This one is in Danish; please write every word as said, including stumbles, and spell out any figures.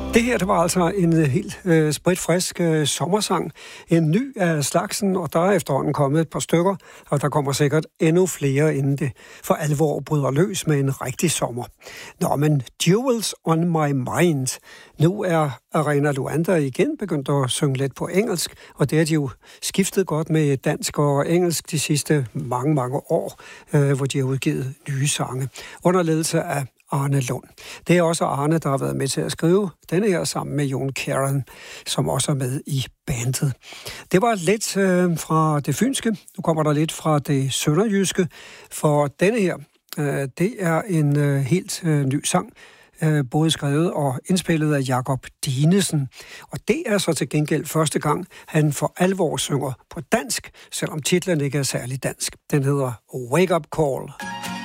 Det her, det var altså en helt øh, spritfrisk øh, sommersang. En ny af slagsen, og der er efterhånden kommet et par stykker, og der kommer sikkert endnu flere, inden det for alvor bryder løs med en rigtig sommer. Nå, men Jewels on My Mind. Nu er Arena Luanda igen begyndt at synge lidt på engelsk, og det har de jo skiftet godt med dansk og engelsk de sidste mange, mange år, øh, hvor de har udgivet nye sange. Under ledelse af Arne Lund. Det er også Arne, der har været med til at skrive denne her sammen med Jon Karen, som også er med i bandet. Det var lidt øh, fra det fynske. Nu kommer der lidt fra det sønderjyske, for denne her, øh, det er en øh, helt øh, ny sang, øh, både skrevet og indspillet af Jakob Dinesen. Og det er så til gengæld første gang, han for alvor synger på dansk, selvom titlen ikke er særlig dansk. Den hedder Wake Up Call.